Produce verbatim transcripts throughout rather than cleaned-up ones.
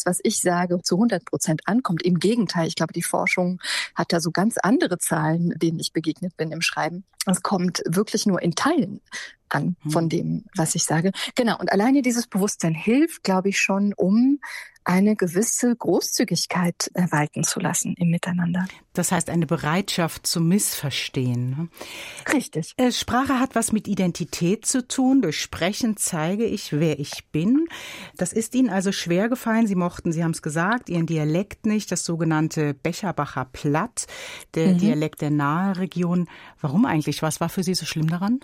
was ich sage, zu hundert Prozent ankommt. Im Gegenteil, ich glaube, die Forschung hat da so ganz andere Zahlen, denen ich begegnet bin im Schreiben. Es kommt wirklich nur in Teilen an von dem, was ich sage. Genau, und alleine dieses Bewusstsein hilft, glaube ich, schon, um eine gewisse Großzügigkeit äh, walten zu lassen im Miteinander. Das heißt, eine Bereitschaft zu missverstehen. Richtig. Äh, Sprache hat was mit Identität zu tun. Durch Sprechen zeige ich, wer ich bin. Das ist Ihnen also schwer gefallen. Sie mochten, Sie haben es gesagt, Ihren Dialekt nicht, das sogenannte Becherbacher Platt, der mhm. Dialekt der Nahe-Region. Warum eigentlich? Was war für Sie so schlimm daran?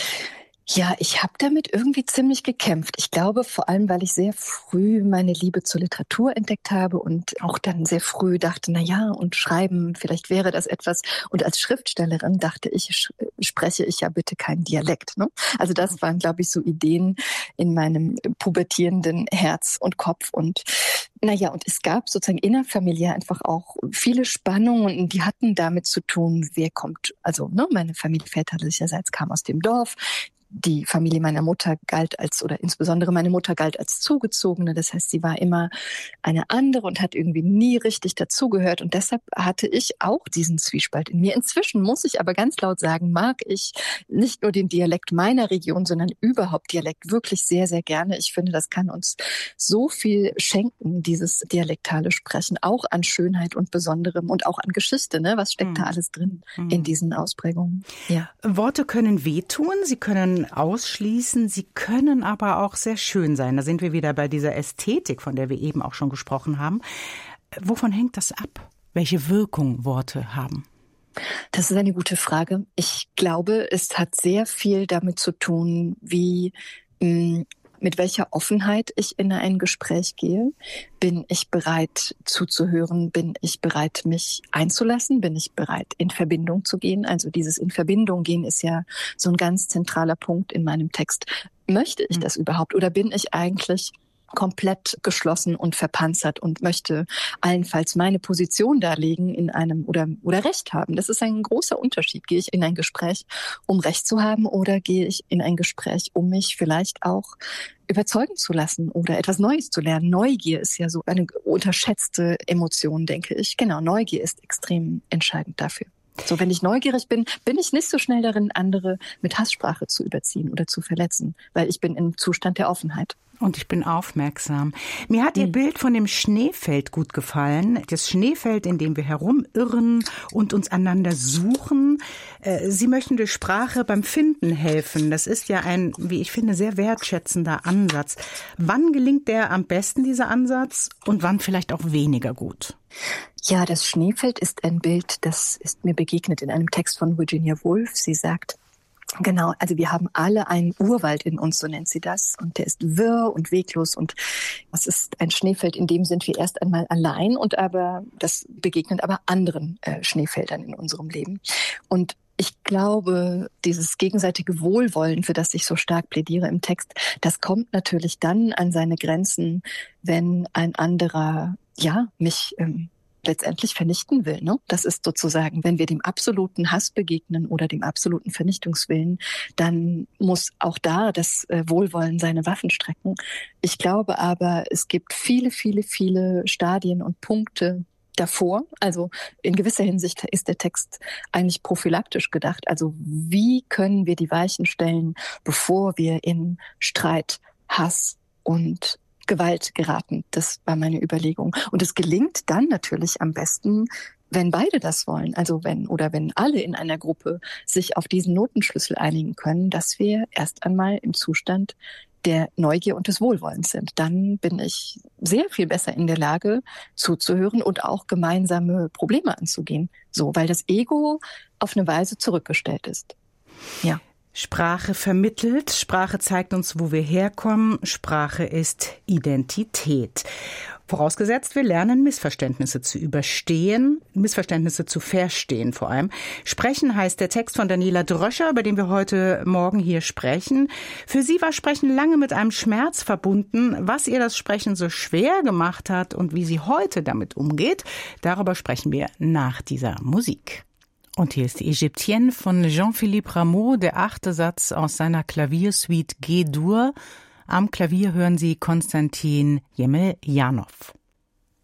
Ja, ich habe damit irgendwie ziemlich gekämpft. Ich glaube vor allem, weil ich sehr früh meine Liebe zur Literatur entdeckt habe und auch dann sehr früh dachte, na ja, und Schreiben, vielleicht wäre das etwas. Und als Schriftstellerin dachte ich, spreche ich ja bitte keinen Dialekt. Ne? Also das waren, glaube ich, so Ideen in meinem pubertierenden Herz und Kopf. Und naja, und es gab sozusagen innerfamiliär einfach auch viele Spannungen und die hatten damit zu tun, wer kommt. Also ne, meine Familie väterlicherseits kam aus dem Dorf. Die Familie meiner Mutter galt als, oder insbesondere meine Mutter galt als Zugezogene. Das heißt, sie war immer eine andere und hat irgendwie nie richtig dazugehört. Und deshalb hatte ich auch diesen Zwiespalt in mir. Inzwischen muss ich aber ganz laut sagen, mag ich nicht nur den Dialekt meiner Region, sondern überhaupt Dialekt wirklich sehr, sehr gerne. Ich finde, das kann uns so viel schenken, dieses dialektale Sprechen, auch an Schönheit und Besonderem und auch an Geschichte. Ne? Was steckt mhm. da alles drin mhm. in diesen Ausprägungen? Ja. Worte können wehtun, sie können ausschließen, sie können aber auch sehr schön sein. Da sind wir wieder bei dieser Ästhetik, von der wir eben auch schon gesprochen haben. Wovon hängt das ab? Welche Wirkung Worte haben? Das ist eine gute Frage. Ich glaube, es hat sehr viel damit zu tun, wie mh, mit welcher Offenheit ich in ein Gespräch gehe. Bin ich bereit zuzuhören? Bin ich bereit, mich einzulassen? Bin ich bereit, in Verbindung zu gehen? Also dieses in Verbindung gehen ist ja so ein ganz zentraler Punkt in meinem Text. Möchte ich das überhaupt? Oder bin ich eigentlich komplett geschlossen und verpanzert und möchte allenfalls meine Position darlegen in einem oder oder Recht haben. Das ist ein großer Unterschied. Gehe ich in ein Gespräch, um Recht zu haben, oder gehe ich in ein Gespräch, um mich vielleicht auch überzeugen zu lassen oder etwas Neues zu lernen? Neugier ist ja so eine unterschätzte Emotion, denke ich. Genau, Neugier ist extrem entscheidend dafür. So, wenn ich neugierig bin, bin ich nicht so schnell darin, andere mit Hasssprache zu überziehen oder zu verletzen, weil ich bin im Zustand der Offenheit. Und ich bin aufmerksam. Mir hat Ihr Bild von dem Schneefeld gut gefallen. Das Schneefeld, in dem wir herumirren und uns einander suchen. Sie möchten durch Sprache beim Finden helfen. Das ist ja ein, wie ich finde, sehr wertschätzender Ansatz. Wann gelingt der am besten, dieser Ansatz, und wann vielleicht auch weniger gut? Ja, das Schneefeld ist ein Bild, das ist mir begegnet in einem Text von Virginia Woolf. Sie sagt, genau, also wir haben alle einen Urwald in uns, so nennt sie das. Und der ist wirr und weglos. Und es ist ein Schneefeld, in dem sind wir erst einmal allein. Und aber das begegnet aber anderen äh, Schneefeldern in unserem Leben. Und ich glaube, dieses gegenseitige Wohlwollen, für das ich so stark plädiere im Text, das kommt natürlich dann an seine Grenzen, wenn ein anderer, ja, mich ähm, letztendlich vernichten will. Ne? Das ist sozusagen, wenn wir dem absoluten Hass begegnen oder dem absoluten Vernichtungswillen, dann muss auch da das äh, Wohlwollen seine Waffen strecken. Ich glaube aber, es gibt viele, viele, viele Stadien und Punkte davor. Also in gewisser Hinsicht ist der Text eigentlich prophylaktisch gedacht. Also wie können wir die Weichen stellen, bevor wir in Streit, Hass und Gewalt geraten? Das war meine Überlegung. Und es gelingt dann natürlich am besten, wenn beide das wollen. Also wenn oder wenn alle in einer Gruppe sich auf diesen Notenschlüssel einigen können, dass wir erst einmal im Zustand der Neugier und des Wohlwollens sind. Dann bin ich sehr viel besser in der Lage, zuzuhören und auch gemeinsame Probleme anzugehen. So, weil das Ego auf eine Weise zurückgestellt ist. Ja. Sprache vermittelt, Sprache zeigt uns, wo wir herkommen, Sprache ist Identität. Vorausgesetzt, wir lernen, Missverständnisse zu überstehen, Missverständnisse zu verstehen vor allem. Sprechen heißt der Text von Daniela Dröscher, über den wir heute Morgen hier sprechen. Für sie war Sprechen lange mit einem Schmerz verbunden. Was ihr das Sprechen so schwer gemacht hat und wie sie heute damit umgeht, darüber sprechen wir nach dieser Musik. Und hier ist die Égyptienne von Jean-Philippe Rameau, der achte Satz aus seiner Klaviersuite G-Dur. Am Klavier hören Sie Konstantin Jemeljanov.